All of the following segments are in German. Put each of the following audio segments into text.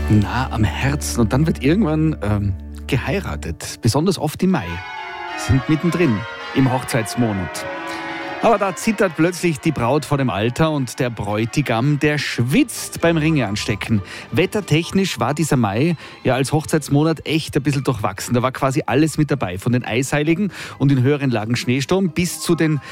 nah am Herzen und dann wird irgendwann geheiratet. Besonders oft im Mai. Sind mittendrin im Hochzeitsmonat. Aber da zittert plötzlich die Braut vor dem Altar und der Bräutigam, der schwitzt beim Ringe anstecken. Wettertechnisch war dieser Mai ja als Hochzeitsmonat echt ein bisschen durchwachsen. Da war quasi alles mit dabei, von den Eisheiligen und in höheren Lagen Schneesturm bis zu den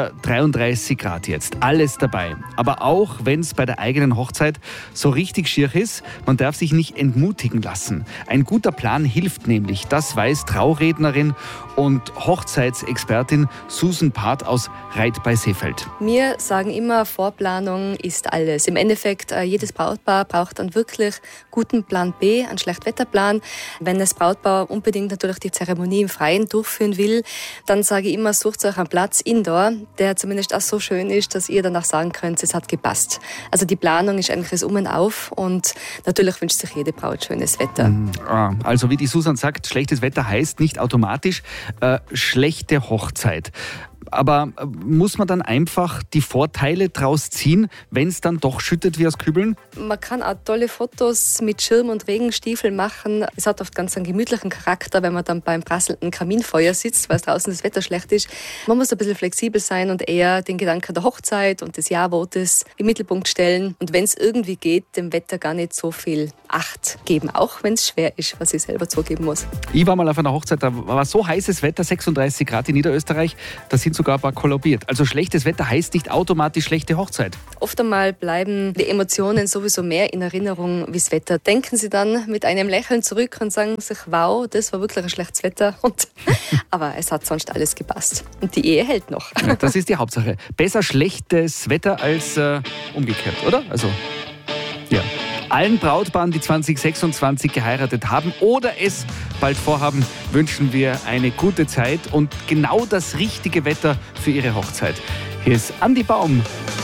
33 Grad jetzt. Alles dabei. Aber auch wenn es bei der eigenen Hochzeit so richtig schier ist, man darf sich nicht entmutigen lassen. Ein guter Plan hilft nämlich, das weiß Traurednerin und Hochzeitsexpertin Susan Part aus Reit bei Seefeld. Wir sagen immer, Vorplanung ist alles. Im Endeffekt, jedes Brautpaar braucht einen wirklich guten Plan B, einen Schlechtwetterplan. Wenn das Brautpaar unbedingt natürlich die Zeremonie im Freien durchführen will, dann sage ich immer, sucht euch einen Platz indoor, der zumindest auch so schön ist, dass ihr danach sagen könnt, es hat gepasst. Also die Planung ist eigentlich das Um und Auf und natürlich wünscht sich jede Braut schönes Wetter. Also wie die Susan sagt, schlechtes Wetter heißt nicht automatisch schlechte Hochzeit. Aber muss man dann einfach die Vorteile draus ziehen, wenn es dann doch schüttet wie aus Kübeln? Man kann auch tolle Fotos mit Schirm und Regenstiefeln machen. Es hat oft ganz einen gemütlichen Charakter, wenn man dann beim prasselnden Kaminfeuer sitzt, weil draußen das Wetter schlecht ist. Man muss ein bisschen flexibel sein und eher den Gedanken der Hochzeit und des Jahrwortes im Mittelpunkt stellen. Und wenn es irgendwie geht, dem Wetter gar nicht so viel Acht geben, auch wenn es schwer ist, was ich selber zugeben muss. Ich war mal auf einer Hochzeit, da war so heißes Wetter, 36 Grad in Niederösterreich, da sind sogar ein paar kollabiert. Also schlechtes Wetter heißt nicht automatisch schlechte Hochzeit. Oft einmal bleiben die Emotionen sowieso mehr in Erinnerung wie das Wetter. Denken Sie dann mit einem Lächeln zurück und sagen sich, wow, das war wirklich ein schlechtes Wetter. Aber es hat sonst alles gepasst. Und die Ehe hält noch. Ja, das ist die Hauptsache. Besser schlechtes Wetter als umgekehrt, oder? Also, ja. Allen Brautpaaren, die 2026 geheiratet haben oder es bald vorhaben, wünschen wir eine gute Zeit und genau das richtige Wetter für ihre Hochzeit. Hier ist Andi Baum